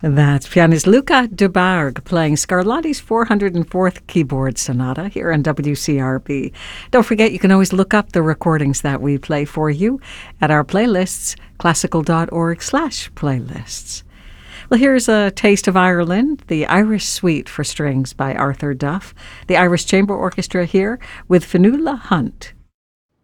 That's pianist Luca Dubarg playing Scarlatti's 404th Keyboard Sonata here on WCRB. Don't forget, you can always look up the recordings that we play for you at our playlists, classical.org/playlists. Well, here's a taste of Ireland, the Irish Suite for Strings by Arthur Duff, the Irish Chamber Orchestra here with Fionnuala Hunt.